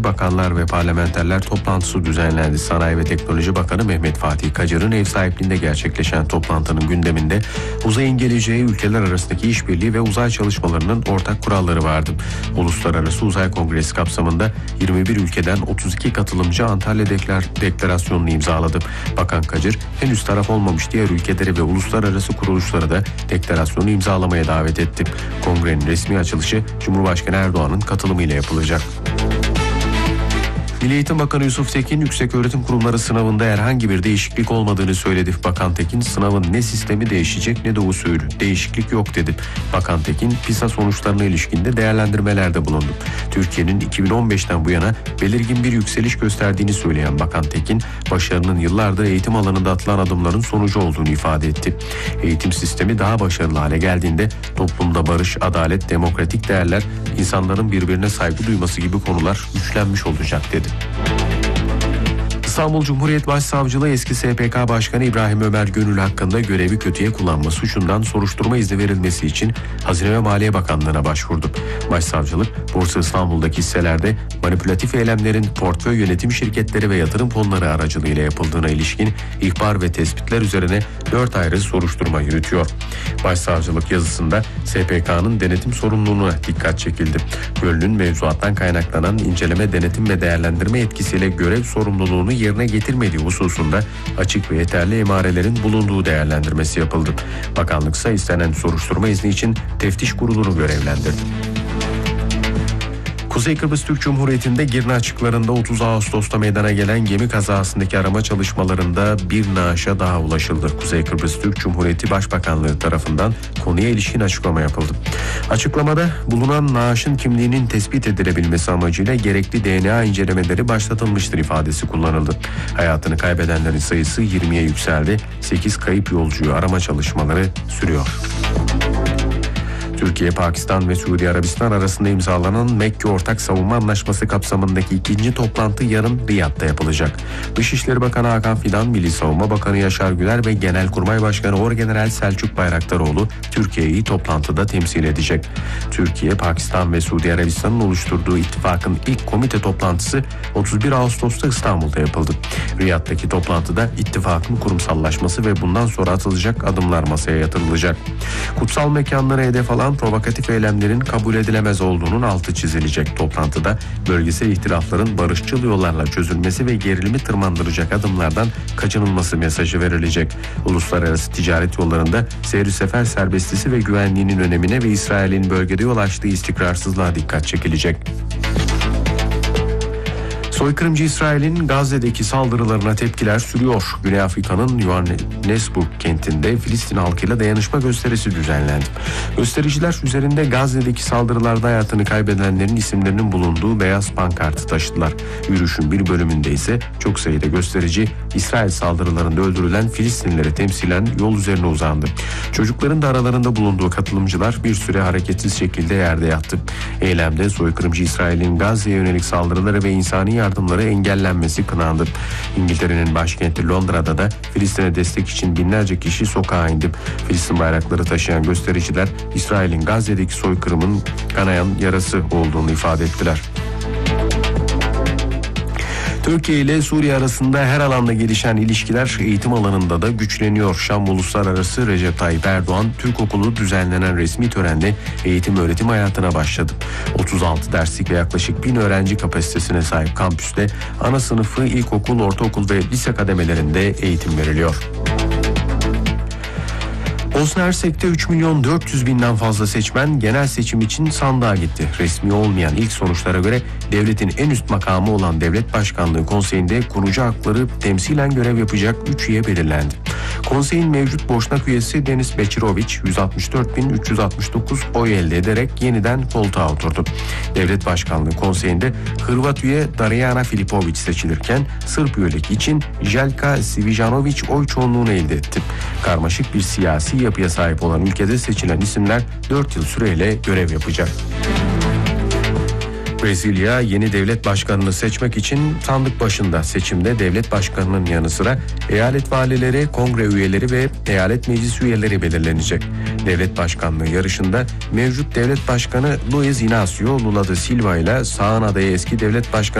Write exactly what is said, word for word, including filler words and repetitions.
Meclisi Bakanlar ve Parlamenterler toplantısı düzenlendi. Sanayi ve Teknoloji Bakanı Mehmet Fatih Kacır'ın ev sahipliğinde gerçekleşen toplantının gündeminde uzayın geleceği, ülkeler arasındaki işbirliği ve uzay çalışmalarının ortak kuralları vardı. Uluslararası Uzay Kongresi kapsamında yirmi bir ülkeden otuz iki katılımcı Antalya Deklar Deklarasyonu'nu imzaladı. Bakan Kacır henüz taraf olmamış diğer ülkeleri ve uluslararası kuruluşları da deklarasyonu imzalamaya davet etti. Kongrenin resmi açılışı Cumhurbaşkanı Erdoğan'ın katılımıyla yapılacak. Milli Eğitim Bakanı Yusuf Tekin, yükseköğretim kurumları sınavında herhangi bir değişiklik olmadığını söyledi. Bakan Tekin, sınavın ne sistemi değişecek ne de usulü. Değişiklik yok dedi. Bakan Tekin, PISA sonuçlarına ilişkinde değerlendirmelerde bulundu. Türkiye'nin iki bin on beşten bu yana belirgin bir yükseliş gösterdiğini söyleyen Bakan Tekin, başarının yıllardır eğitim alanında atılan adımların sonucu olduğunu ifade etti. Eğitim sistemi daha başarılı hale geldiğinde toplumda barış, adalet, demokratik değerler, insanların birbirine saygı duyması gibi konular güçlenmiş olacak dedi. İstanbul Cumhuriyet Başsavcılığı eski S P K Başkanı İbrahim Ömer Gönül hakkında görevi kötüye kullanma suçundan soruşturma izni verilmesi için Hazine ve Maliye Bakanlığı'na başvurdu. Başsavcılık, Borsa İstanbul'daki hisselerde manipülatif eylemlerin portföy yönetim şirketleri ve yatırım fonları aracılığıyla yapıldığına ilişkin ihbar ve tespitler üzerine dört ayrı soruşturma yürütüyor. Başsavcılık yazısında S P K'nın denetim sorumluluğuna dikkat çekildi. Gönül'ün mevzuattan kaynaklanan inceleme, denetim ve değerlendirme etkisiyle görev sorumluluğunu yerine getirmediği hususunda açık ve yeterli emarelerin bulunduğu değerlendirmesi yapıldı. Bakanlık ise istenen soruşturma izni için teftiş kurulunu görevlendirdi. Kuzey Kıbrıs Türk Cumhuriyeti'nde Girne açıklarında otuz Ağustos'ta meydana gelen gemi kazasındaki arama çalışmalarında bir naaşa daha ulaşıldı. Kuzey Kıbrıs Türk Cumhuriyeti Başbakanlığı tarafından konuya ilişkin açıklama yapıldı. Açıklamada bulunan naaşın kimliğinin tespit edilebilmesi amacıyla gerekli D N A incelemeleri başlatılmıştır ifadesi kullanıldı. Hayatını kaybedenlerin sayısı yirmiye yükseldi. sekiz kayıp yolcuyu arama çalışmaları sürüyor. Türkiye, Pakistan ve Suudi Arabistan arasında imzalanan Mekke Ortak Savunma Anlaşması kapsamındaki ikinci toplantı yarın Riyad'da yapılacak. Dışişleri Bakanı Hakan Fidan, Milli Savunma Bakanı Yaşar Güler ve Genelkurmay Başkanı Orgeneral Selçuk Bayraktaroğlu Türkiye'yi toplantıda temsil edecek. Türkiye, Pakistan ve Suudi Arabistan'ın oluşturduğu ittifakın ilk komite toplantısı otuz bir Ağustos'ta İstanbul'da yapıldı. Riyad'daki toplantıda ittifakın kurumsallaşması ve bundan sonra atılacak adımlar masaya yatırılacak. Kutsal mekanlara hedef alan provokatif eylemlerin kabul edilemez olduğunun altı çizilecek. Toplantıda bölgesel ihtilafların barışçıl yollarla çözülmesi ve gerilimi tırmandıracak adımlardan kaçınılması mesajı verilecek. Uluslararası ticaret yollarında seyir sefer serbestisi ve güvenliğinin önemine ve İsrail'in bölgede yol açtığı istikrarsızlığa dikkat çekilecek. Soykırımcı İsrail'in Gazze'deki saldırılarına tepkiler sürüyor. Güney Afrika'nın Johannesburg kentinde Filistin halkıyla dayanışma gösterisi düzenlendi. Göstericiler üzerinde Gazze'deki saldırılarda hayatını kaybedenlerin isimlerinin bulunduğu beyaz pankartı taşıdılar. Yürüyüşün bir bölümünde ise çok sayıda gösterici İsrail saldırılarında öldürülen Filistinlileri temsilen yol üzerine uzandı. Çocukların da aralarında bulunduğu katılımcılar bir süre hareketsiz şekilde yerde yattı. Eylemde soykırımcı İsrail'in Gazze'ye yönelik saldırıları ve insani yardımları engellenmesi kınandı. İngiltere'nin başkenti Londra'da da Filistin'e destek için binlerce kişi sokağa indi. Filistin bayrakları taşıyan göstericiler İsrail'in Gazze'deki soykırımın kanayan yarası olduğunu ifade ettiler. Türkiye ile Suriye arasında her alanda gelişen ilişkiler eğitim alanında da güçleniyor. Şam Uluslararası Recep Tayyip Erdoğan Türk Okulu düzenlenen resmi törenle eğitim öğretim hayatına başladı. otuz altı derslik ve yaklaşık bin öğrenci kapasitesine sahip kampüste ana sınıfı, ilkokul, ortaokul ve lise kademelerinde eğitim veriliyor. Bosna Hersek'te üç milyon dört yüz binden fazla seçmen genel seçim için sandığa gitti. Resmi olmayan ilk sonuçlara göre devletin en üst makamı olan Devlet Başkanlığı Konseyi'nde kurucu hakları temsilen görev yapacak üç üye belirlendi. Konseyin mevcut Boşnak üyesi Denis Beçirović yüz altmış dört bin üç yüz altmış dokuz oy elde ederek yeniden koltuğa oturdu. Devlet Başkanlığı Konseyi'nde Hırvat üye Darijana Filipović seçilirken Sırp üyelik için Jelka Svijanović oy çoğunluğunu elde etti. Karmaşık bir siyasi yapıya sahip olan ülkede seçilen isimler dört yıl süreyle görev yapacak. Brezilya yeni devlet başkanını seçmek için sandık başında. Seçimde devlet başkanının yanı sıra eyalet valileri, kongre üyeleri ve eyalet meclis üyeleri belirlenecek. Devlet başkanlığı yarışında mevcut devlet başkanı Luiz Inácio Lula da Silva ile sağın adayı eski devlet başkanı